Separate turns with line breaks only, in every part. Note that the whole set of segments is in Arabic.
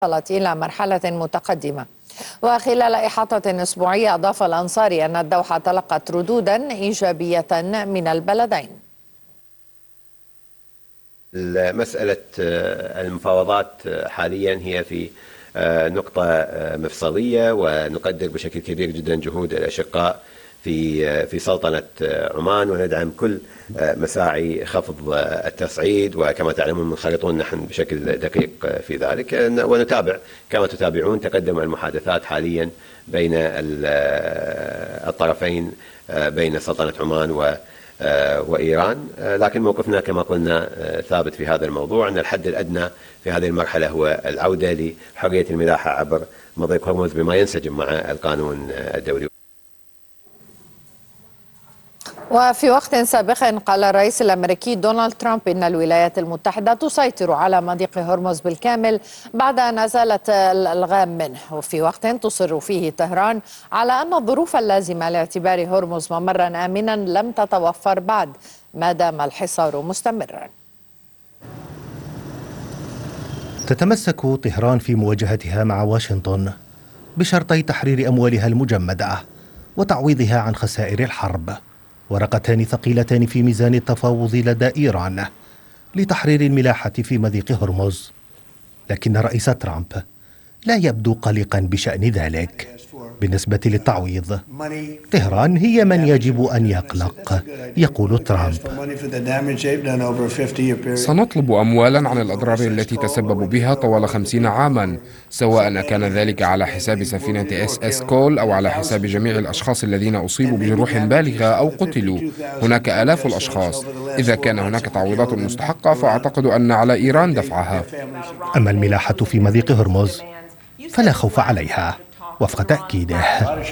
وصلت إلى مرحلة متقدمة. وخلال إحاطة أسبوعية أضاف الأنصاري أن الدوحة تلقت ردودا إيجابية من البلدين.
مسألة المفاوضات حاليا هي في نقطة مفصلية، ونقدر بشكل كبير جدا جهود الأشقاء في سلطنة عمان، وندعم كل مساعي خفض التصعيد، وكما تعلمون منخرطون نحن بشكل دقيق في ذلك، ونتابع كما تتابعون تقدم المحادثات حاليا بين الطرفين، بين سلطنة عمان وإيران. لكن موقفنا كما قلنا ثابت في هذا الموضوع، أن الحد الأدنى في هذه المرحلة هو العودة لحرية الملاحة عبر مضيق هرمز بما ينسجم مع القانون الدولي.
وفي وقت سابق قال الرئيس الأمريكي دونالد ترامب إن الولايات المتحدة تسيطر على مضيق هرمز بالكامل بعد أن أزالت الألغام منه، وفي وقت تصر فيه طهران على أن الظروف اللازمة لاعتبار هرمز ممرا آمنا لم تتوفر بعد ما دام الحصار مستمرا.
تتمسك طهران في مواجهتها مع واشنطن بشرطي تحرير أموالها المجمدة وتعويضها عن خسائر الحرب، ورقتان ثقيلتان في ميزان التفاوض لدى إيران لتحرير الملاحة في مضيق هرمز. لكن رئيس ترامب لا يبدو قلقا بشأن ذلك. بالنسبة للتعويض، طهران هي من يجب أن يقلق. يقول ترامب:
سنطلب أموالا عن الأضرار التي تسببوا بها طوال 50 عاما، سواء كان ذلك على حساب سفينة SS كول أو على حساب جميع الأشخاص الذين أصيبوا بجروح بالغة أو قتلوا. هناك آلاف الأشخاص. إذا كان هناك تعويضات مستحقة فأعتقد أن على إيران دفعها.
أما الملاحة في مضيق هرمز فلا خوف عليها وفق تأكيده.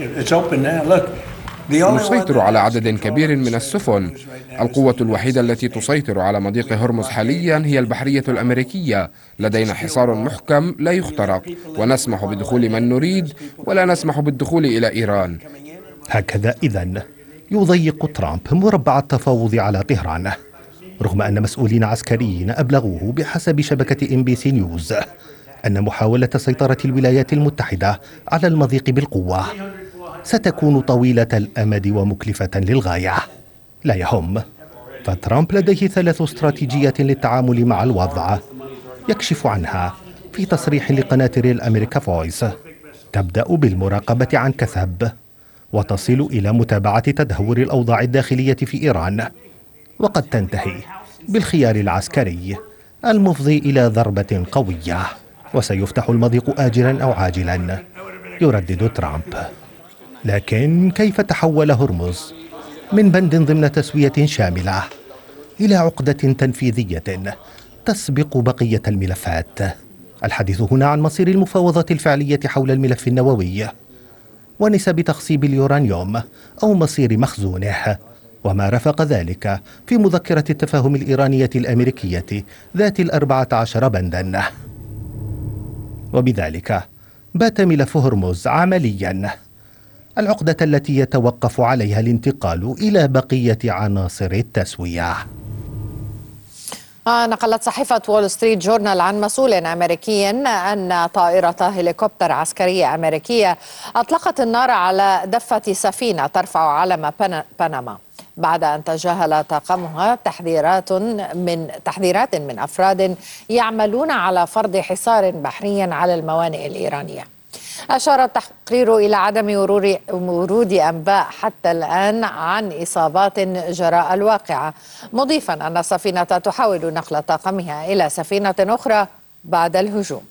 نسيطر على عدد كبير من السفن. القوة الوحيدة التي تسيطر على مضيق هرمز حاليا هي البحرية الأمريكية. لدينا حصار محكم لا يخترق، ونسمح بدخول من نريد ولا نسمح بالدخول إلى إيران.
هكذا إذن يضيق ترامب مربع التفاوض على طهران، رغم أن مسؤولين عسكريين أبلغوه بحسب شبكة MBC نيوز أن محاولة سيطرة الولايات المتحدة على المضيق بالقوة ستكون طويلة الأمد ومكلفة للغاية. لا يهم، فترامب لديه 3 استراتيجيات للتعامل مع الوضع يكشف عنها في تصريح لقناة ريل أمريكا فويس. تبدأ بالمراقبة عن كثب، وتصل إلى متابعة تدهور الأوضاع الداخلية في إيران، وقد تنتهي بالخيار العسكري المفضي إلى ضربة قوية. وسيفتح المضيق آجلا أو عاجلا، يردد ترامب. لكن كيف تحول هرمز من بند ضمن تسوية شاملة إلى عقدة تنفيذية تسبق بقية الملفات؟ الحديث هنا عن مصير المفاوضات الفعلية حول الملف النووي ونسب تخصيب اليورانيوم أو مصير مخزونه، وما رافق ذلك في مذكرة التفاهم الإيرانية الأمريكية ذات 14 بندا. وبذلك بات ملف هرمز عمليا العقدة التي يتوقف عليها الانتقال إلى بقية عناصر التسوية.
نقلت صحيفة وول ستريت جورنال عن مسؤول أمريكي أن طائرة هليكوبتر عسكرية أمريكية أطلقت النار على دفة سفينة ترفع علم بنما بعد أن تجاهل طاقمها تحذيرات من أفراد يعملون على فرض حصار بحري على الموانئ الإيرانية. أشار التقرير إلى عدم ورود أنباء حتى الآن عن إصابات جراء الواقعة، مضيفا أن السفينة تحاول نقل طاقمها إلى سفينة أخرى بعد الهجوم.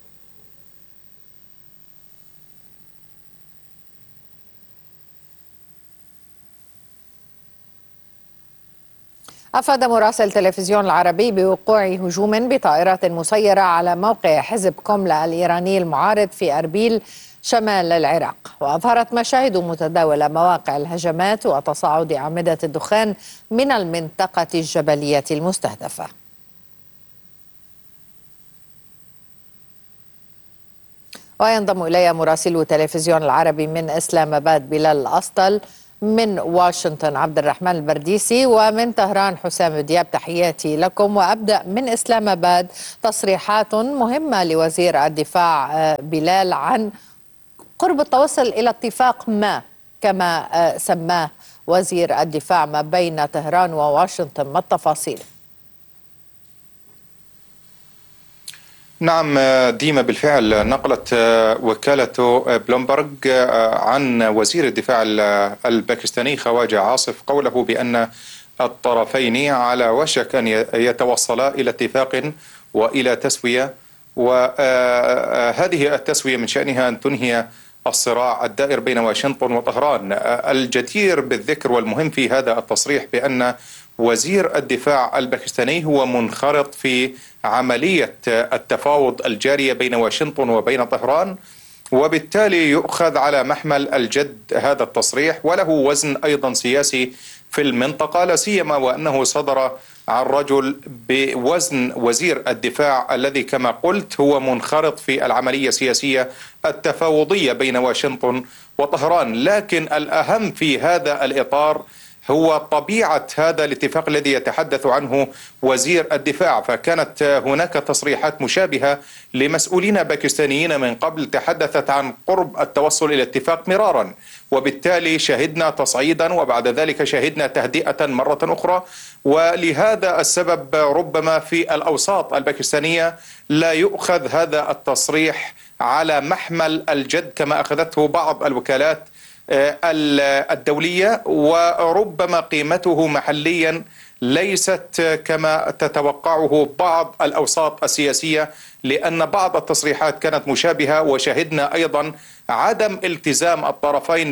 أفاد مراسل تلفزيون العربي بوقوع هجوم بطائرة مسيرة على موقع حزب كوملا الإيراني المعارض في أربيل شمال العراق، وأظهرت مشاهد متداولة مواقع الهجمات وتصاعد أعمدة الدخان من المنطقة الجبلية المستهدفة. وينضم إلي مراسل تلفزيون العربي من إسلام آباد بلال الأسطل. من واشنطن عبد الرحمن البرديسي، ومن طهران حسام دياب. تحياتي لكم. وأبدأ من إسلام آباد. تصريحات مهمة لوزير الدفاع بلال عن قرب التوصل إلى اتفاق ما كما سماه وزير الدفاع ما بين طهران وواشنطن. ما التفاصيل؟
نعم ديما، بالفعل نقلت وكالة بلومبرغ عن وزير الدفاع الباكستاني خواجة عاصف قوله بأن الطرفين على وشك أن يتوصلا إلى اتفاق وإلى تسوية، وهذه التسوية من شأنها أن تنهي الصراع الدائر بين واشنطن وطهران. الجدير بالذكر والمهم في هذا التصريح بأن وزير الدفاع الباكستاني هو منخرط في عملية التفاوض الجارية بين واشنطن وبين طهران، وبالتالي يؤخذ على محمل الجد هذا التصريح، وله وزن أيضا سياسي في المنطقة، لا سيما وأنه صدر عن رجل بوزن وزير الدفاع الذي كما قلت هو منخرط في العملية السياسية التفاوضية بين واشنطن وطهران. لكن الأهم في هذا الإطار هو طبيعة هذا الاتفاق الذي يتحدث عنه وزير الدفاع، فكانت هناك تصريحات مشابهة لمسؤولين باكستانيين من قبل تحدثت عن قرب التوصل إلى اتفاق مرارا، وبالتالي شهدنا تصعيدا وبعد ذلك شهدنا تهدئة مرة أخرى. ولهذا السبب ربما في الأوساط الباكستانية لا يؤخذ هذا التصريح على محمل الجد كما أخذته بعض الوكالات الدولية، وربما قيمته محليا ليست كما تتوقعه بعض الأوساط السياسية، لأن بعض التصريحات كانت مشابهة، وشهدنا أيضا عدم التزام الطرفين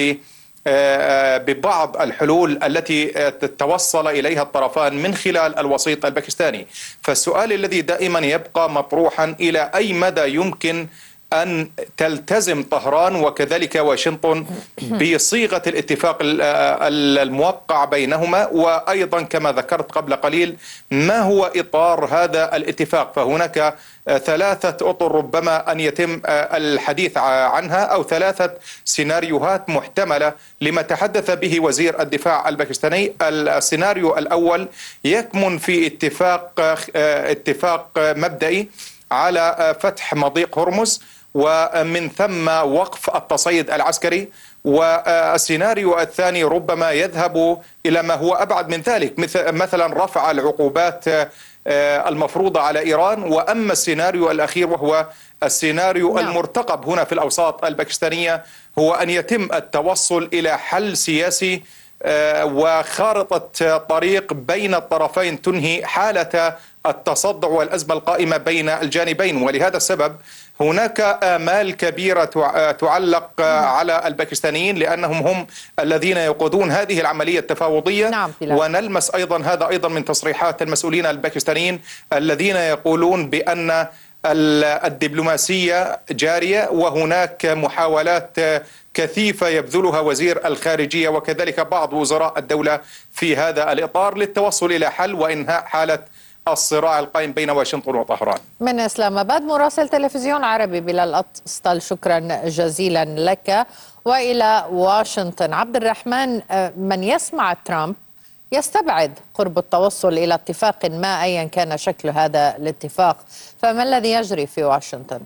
ببعض الحلول التي توصل إليها الطرفان من خلال الوسيط الباكستاني. فالسؤال الذي دائما يبقى مطروحا إلى أي مدى يمكن أن تلتزم طهران وكذلك واشنطن بصيغة الاتفاق الموقع بينهما، وأيضا كما ذكرت قبل قليل ما هو إطار هذا الاتفاق. فهناك 3 أطر ربما أن يتم الحديث عنها، أو 3 سيناريوهات محتملة لما تحدث به وزير الدفاع الباكستاني. السيناريو الأول يكمن في اتفاق مبدئي على فتح مضيق هرمز ومن ثم وقف التصعيد العسكري، والسيناريو الثاني ربما يذهب إلى ما هو أبعد من ذلك، مثلا رفع العقوبات المفروضة على إيران. وأما السيناريو الأخير وهو السيناريو المرتقب هنا في الأوساط الباكستانية هو أن يتم التوصل إلى حل سياسي وخارطة طريق بين الطرفين تنهي حالة التصدع والأزمة القائمة بين الجانبين. ولهذا السبب هناك آمال كبيرة تعلق على الباكستانيين، لأنهم هم الذين يقودون هذه العملية التفاوضية. ونلمس أيضا هذا أيضا من تصريحات المسؤولين الباكستانيين الذين يقولون بأن الدبلوماسية جارية، وهناك محاولات كثيفة يبذلها وزير الخارجية وكذلك بعض وزراء الدولة في هذا الإطار للتوصل إلى حل وإنهاء حالة الصراع القائم بين واشنطن وطهران.
من إسلام آباد مراسل تلفزيون عربي بلال أسطل، شكرا جزيلا لك. وإلى واشنطن عبد الرحمن، من يسمع ترامب يستبعد قرب التوصل إلى اتفاق ما أيا كان شكل هذا الاتفاق، فما الذي يجري في واشنطن؟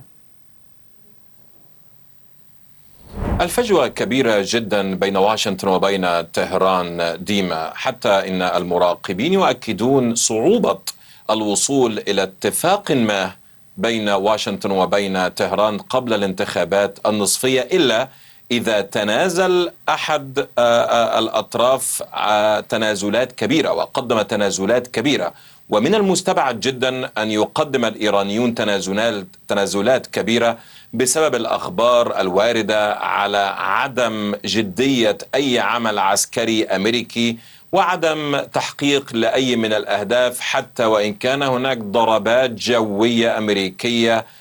الفجوة كبيرة جدا بين واشنطن وبين طهران ديما، حتى إن المراقبين يؤكدون صعوبة الوصول إلى اتفاق ما بين واشنطن وبين طهران قبل الانتخابات النصفية، إلا إذا تنازل أحد الأطراف تنازلات كبيرة وقدم تنازلات كبيرة. ومن المستبعد جدا أن يقدم الإيرانيون تنازلات كبيرة بسبب الأخبار الواردة على عدم جدية أي عمل عسكري أمريكي وعدم تحقيق لأي من الأهداف، حتى وإن كان هناك ضربات جوية أمريكية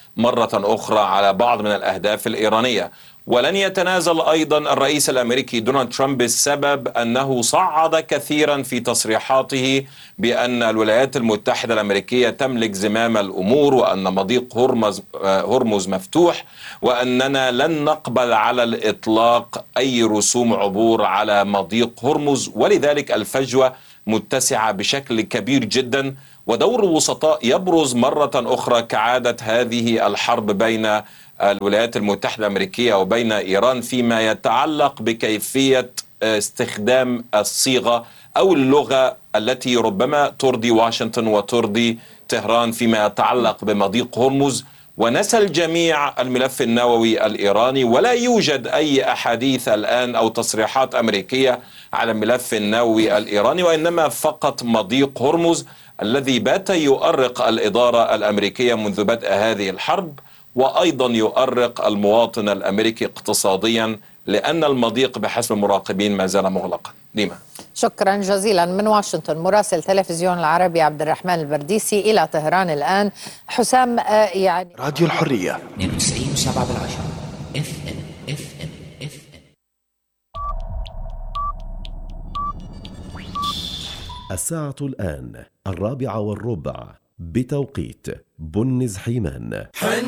مرة أخرى على بعض من الأهداف الإيرانية. ولن يتنازل أيضا الرئيس الأمريكي دونالد ترامب بالسبب أنه صعد كثيرا في تصريحاته بأن الولايات المتحدة الأمريكية تملك زمام الأمور، وأن مضيق هرمز مفتوح، وأننا لن نقبل على الإطلاق أي رسوم عبور على مضيق هرمز. ولذلك الفجوة متسعة بشكل كبير جدا، ودور الوسطاء يبرز مرة أخرى كعادة هذه الحرب بين الولايات المتحدة الأمريكية وبين إيران فيما يتعلق بكيفية استخدام الصيغة أو اللغة التي ربما ترضي واشنطن وترضي طهران فيما يتعلق بمضيق هرمز. ونسى الجميع الملف النووي الإيراني، ولا يوجد أي أحاديث الآن أو تصريحات أمريكية على الملف النووي الإيراني، وإنما فقط مضيق هرمز الذي بات يؤرق الإدارة الأمريكية منذ بدء هذه الحرب، وأيضا يؤرق المواطن الأمريكي اقتصاديا، لأن المضيق بحسب المراقبين ما زال مغلقا. ديما،
شكرا جزيلا من واشنطن مراسل تلفزيون العربي عبد الرحمن البرديسي. إلى طهران الآن حسام. يعني
راديو الحرية
92.7 FM.
الساعة الآن 4:15 بتوقيت بنز حيمان.